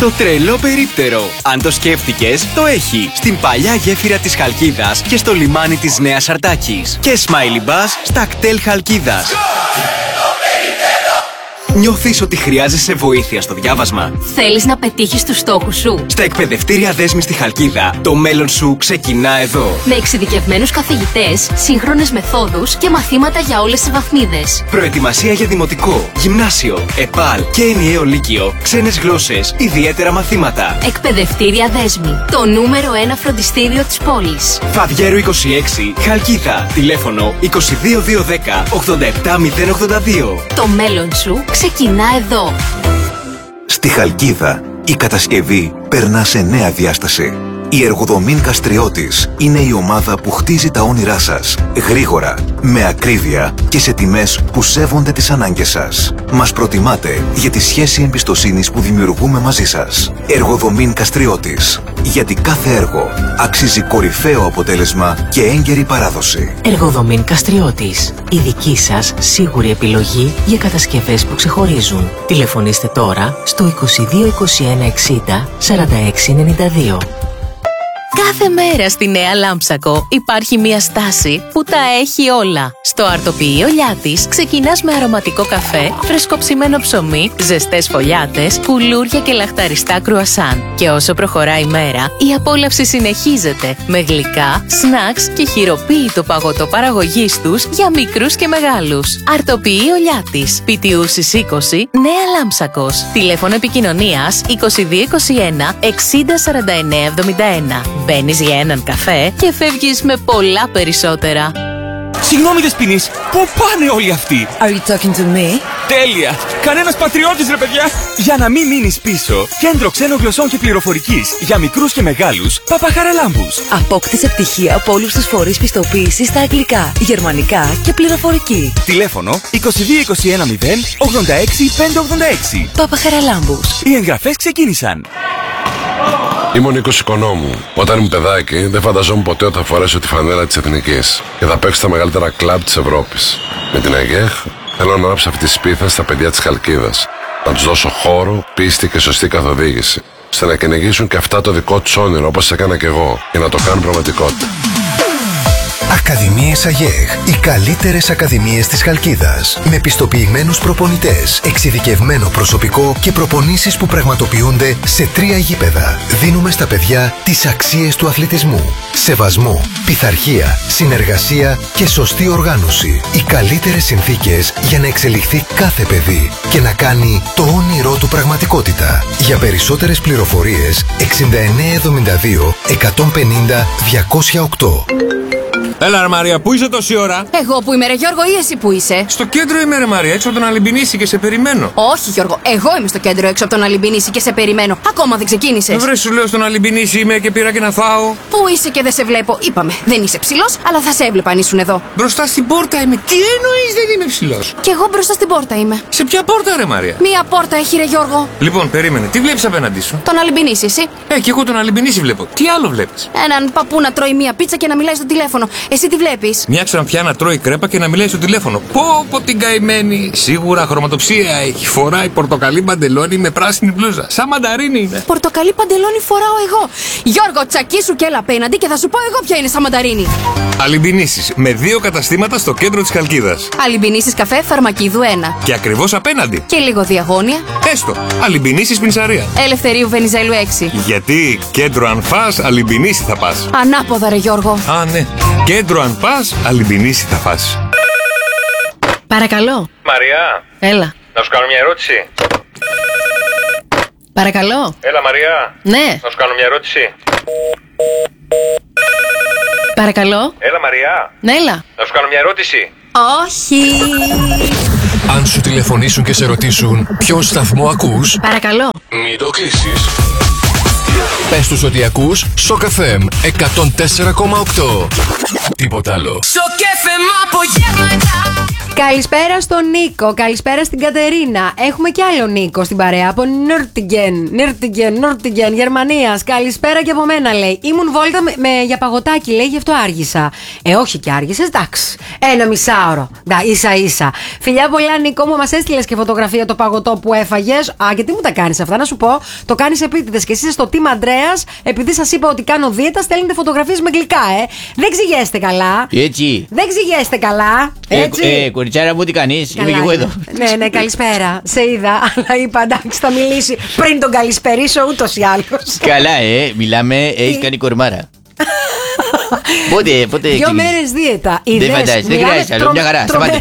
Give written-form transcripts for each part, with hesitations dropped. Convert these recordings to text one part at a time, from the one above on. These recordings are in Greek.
Στο τρελό περίπτερο. Αν το σκέφτηκες, το έχει. Στην παλιά γέφυρα της Χαλκίδας και στο λιμάνι της Νέας Αρτάκης. Και Smiley Bus στα κτέλ Χαλκίδας. Νιώθεις ότι χρειάζεσαι βοήθεια στο διάβασμα? Θέλεις να πετύχεις τους στόχους σου? Στα εκπαιδευτήρια Δέσμη στη Χαλκίδα, το μέλλον σου ξεκινά εδώ. Με εξειδικευμένους καθηγητές, σύγχρονες μεθόδους και μαθήματα για όλες τις βαθμίδες. Προετοιμασία για δημοτικό, γυμνάσιο, ΕΠΑΛ και ενιαίο λύκειο, ξένες γλώσσες, ιδιαίτερα μαθήματα. Εκπαιδευτήρια Δέσμη, το νούμερο 1 φροντιστήριο της πόλης. Φαδιέρου 26, Χαλκίδα. Τηλέφωνο 22210 87082. Το μέλλον σου ξεκινά εδώ. Στη Χαλκίδα, η κατασκευή περνά σε νέα διάσταση. Η Εργοδομήν Καστριώτης είναι η ομάδα που χτίζει τα όνειρά σας γρήγορα, με ακρίβεια και σε τιμές που σέβονται τις ανάγκες σας. Μας προτιμάτε για τη σχέση εμπιστοσύνης που δημιουργούμε μαζί σας. Εργοδομήν Καστριώτης. Γιατί κάθε έργο αξίζει κορυφαίο αποτέλεσμα και έγκαιρη παράδοση. Εργοδομήν Καστριώτης. Η δική σας σίγουρη επιλογή για κατασκευές που ξεχωρίζουν. Τηλεφωνήστε τώρα στο 22 21 60 46 92. Κάθε μέρα στη Νέα Λάμψακο υπάρχει μια στάση που τα έχει όλα. Στο αρτοποιείο Λιάτης ξεκινάς με αρωματικό καφέ, φρεσκοψημένο ψωμί, ζεστές φωλιάτες, κουλούρια και λαχταριστά κρουασάν. Και όσο προχωράει η μέρα, η απόλαυση συνεχίζεται με γλυκά, σνακς και χειροποίητο παγωτό παραγωγής τους για μικρούς και μεγάλους. Αρτοποιείο Λιάτης, Πιτιούσης 20, Νέα Λάμψακος. Τηλέφωνο επικοινωνίας 2221 60 49 71. Μπαίνεις για έναν καφέ και φεύγεις με πολλά περισσότερα. Συγγνώμη Δεσποινής, πού πάνε όλοι αυτοί? Are you talking to me? Τέλεια! Κανένας πατριώτης ρε παιδιά! Για να μην μείνεις πίσω, κέντρο ξένων γλωσσών και πληροφορικής για μικρούς και μεγάλους, Παπαχαραλάμπους. Απόκτησε πτυχία από όλους τους φορείς πιστοποίησης στα αγγλικά, γερμανικά και πληροφορική. Τηλέφωνο 2221 0 86 586. Παπαχαραλάμπους. Οι εγγραφές ξεκίνησαν. Είμαι ο Νίκος Οικονόμου. Όταν ήμουν παιδάκι, δεν φανταζόμουν ποτέ ότι θα φορέσω τη φανέλα της Εθνικής και θα παίξω στα μεγαλύτερα κλαμπ της Ευρώπης. Με την ΑΓΕΧ θέλω να ανάψω αυτή τη σπίθα στα παιδιά της Χαλκίδας. Να τους δώσω χώρο, πίστη και σωστή καθοδήγηση, ώστε να κυνηγήσουν και αυτά το δικό τους όνειρο όπως έκανα κι εγώ, και να το κάνουν πραγματικότητα. Ακαδημίες ΑΓΕΧ. Οι καλύτερες ακαδημίες της Χαλκίδας. Με πιστοποιημένους προπονητές, εξειδικευμένο προσωπικό και προπονήσεις που πραγματοποιούνται σε 3 γήπεδα. Δίνουμε στα παιδιά τις αξίες του αθλητισμού. Σεβασμό, πειθαρχία, συνεργασία και σωστή οργάνωση. Οι καλύτερες συνθήκες για να εξελιχθεί κάθε παιδί και να κάνει το όνειρό του πραγματικότητα. Για περισσότερες πληροφορίες 6972 150 208. Έλα ρε Μαρία, πού είσαι τόση ώρα? Εγώ που είμαι ρε Γιώργο ή εσύ που είσαι? Στο κέντρο είμαι ρε Μαρία, έξω από τον Αλυμπινίση και σε περιμένω. Όχι Γιώργο, εγώ είμαι στο κέντρο έξω από τον Αλυμπινίση και σε περιμένω. Ακόμα δεν ξεκίνησες? Βρε σου λέω στον Αλυμπινίση είμαι και πήρα και να φάω. Πού είσαι και δεν σε βλέπω? Είπαμε, δεν είσαι ψηλός, αλλά θα σε έβλεπα αν ήσουν εδώ. Μπροστά στην πόρτα είμαι. Τι εννοείς δεν είμαι ψηλός? Κι εγώ μπροστά στην πόρτα είμαι. Σε ποια πόρτα ρε Μαρία? Μία πόρτα έχει ρε Γιώργο. Λοιπόν, περίμενε, τι βλέπεις απέναντί σου? Τον Αλυμπινίση εσύ? Κι εγώ τον Αλυμπινίση βλέπω. Τι άλλο βλέπεις? Έναν παππού να τρώει μία πίτσα και να μιλάει στο τηλέφωνο. Εσύ τι βλέπεις? Μια ξαναπιά να τρώει κρέπα και να μιλάει στο τηλέφωνο. Πω την καημένη. Σίγουρα χρωματοψία έχει. Φοράει πορτοκαλί παντελόνι με πράσινη μπλούζα. Σαν μανταρίνι είναι. Πορτοκαλί παντελόνι φοράω εγώ. Γιώργο, τσακίσου και έλα απέναντι και θα σου πω εγώ ποια είναι σαν μανταρίνι. Αλυμπινίσεις με 2 καταστήματα στο κέντρο της Χαλκίδας. Αλυμπινίσεις καφέ Φαρμακίδου 1. Και ακριβώς απέναντι. Και λίγο διαγώνια. Έστω. Αλυμπινίσεις Πινσαρία. Ελευθερίου Βενιζέλου 6. Γιατί κέντρο αν φας, Αλυμπινίση θα πας. Ανάποδα ρε Γιώργο. Α, ναι. Κέντρο αν πας, Αλυμπινίση θα φας. Παρακαλώ. Μαριά. Έλα. Να σου κάνω μια ερώτηση. Παρακαλώ. Έλα Μαριά. Ναι. Να σου κάνω μια ερώτηση. Παρακαλώ. Έλα Μαριά. Ναι, έλα. Να σου κάνω μια ερώτηση. Όχι. Αν σου τηλεφωνήσουν και σε ρωτήσουν ποιο σταθμό ακούς, Παρακαλώ. μην το κλείσεις. Πες τους ότι ακούς Shock FM 104,8. Τίποτα άλλο. Shock FM απογεύματα. Καλησπέρα στον Νίκο, καλησπέρα στην Κατερίνα. Έχουμε κι άλλο Νίκο στην παρέα από Νόρτιγκεν, Γερμανίας. Καλησπέρα και από μένα, λέει. Ήμουν βόλτα για παγωτάκι, λέει, γι' αυτό άργησα. Όχι και άργησες, εντάξει. Ένα μισάωρο. Ίσα-ίσα. Φιλιά πολλά, Νίκο μου, μας έστειλες και φωτογραφία το παγωτό που έφαγες. Α, γιατί μου τα κάνεις αυτά, να σου πω. Το κάνεις επίτηδες και εσύ είσαι στο Team Αντρέας, επειδή σας είπα ότι κάνω δίαιτα, στέλνετε φωτογραφίες με γλυκά, Δεν ξηγέστε καλά. Έτσι. Δεν ξηγέστε καλά. Έτσι. Κοριτσάρα μου, τι κάνεις? Είμαι και εγώ εδώ. Ναι, καλησπέρα. Σε είδα, αλλά είπα εντάξει, θα μιλήσει πριν τον καλησπερίσω ούτως ή άλλως. Καλά, μιλάμε, έχεις κάνει κορμάρα. Πότε 2 μέρες δίαιτα. Δεν φαντάζεσαι, δεν χρειάζεται άλλο, μια χαρά, σταμάτε.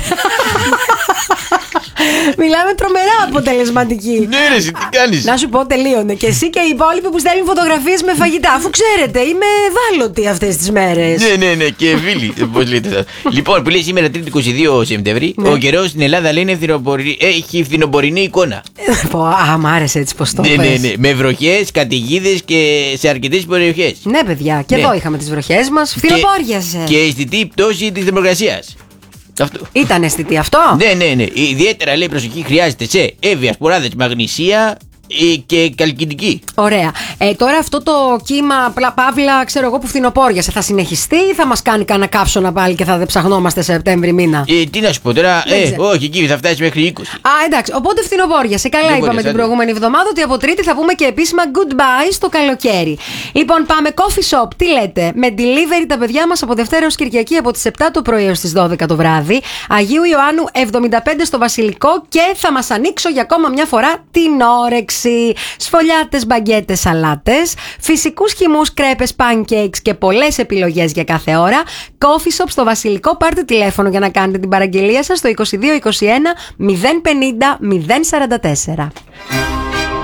Μιλάμε τρομερά αποτελεσματική. Ναι, ρε, τι κάνεις? Να σου πω, τελείωνε. Και εσύ και οι υπόλοιποι που στέλνουν φωτογραφίες με φαγητά. Αφού ξέρετε, είμαι ευάλωτη αυτές τις μέρες. Ναι, και φίλοι. Πώς λέτε αυτό? Λοιπόν, που λέει σήμερα 3η 22 Σεπτεμβρίου, ο καιρός στην Ελλάδα λέει έχει φθινοπορεινή εικόνα. Μ' άρεσε έτσι πως το πες. Ναι, με βροχές, καταιγίδες και σε αρκετές περιοχές. Ναι, παιδιά, και εδώ είχαμε τις βροχές μας. Φθινοπόριασε. Και αισθητή πτώση της θερμοκρασίας. Ήταν αισθητή αυτό? Ναι. Ιδιαίτερα, λέει, προσοχή χρειάζεται σε έβια, σποράδες, μαγνησία και καλκιδική. Ωραία. Τώρα αυτό το κύμα παύλα, ξέρω εγώ, που φθινοπόριασε, θα συνεχιστεί ή θα μας κάνει κανένα κάψωνα πάλι και θα ψαχνόμαστε Σεπτέμβρη μήνα? Τι να σου πω τώρα, όχι, εκεί θα φτάσει μέχρι 20. Εντάξει, οπότε φθινοπόριασε. Καλά είπαμε την προηγούμενη εβδομάδα ότι από Τρίτη θα πούμε και επίσημα goodbye στο καλοκαίρι. Λοιπόν, πάμε coffee shop. Τι λέτε? Με delivery τα παιδιά μας από Δευτέρα ως Κυριακή από τις 7 το πρωί έως τις 12 το βράδυ. Αγίου Ιωάννου 75 στο Βασιλικό και θα μας ανοίξω για ακόμα μια φορά την όρεξη. Σφολιάτες, μπαγκέτες, σαλάτες, φυσικούς χυμούς, κρέπες, pancakes και πολλές επιλογές για κάθε ώρα. Coffee shop στο Βασιλικό. Πάρτε τηλέφωνο για να κάνετε την παραγγελία σας στο 2221 050 044.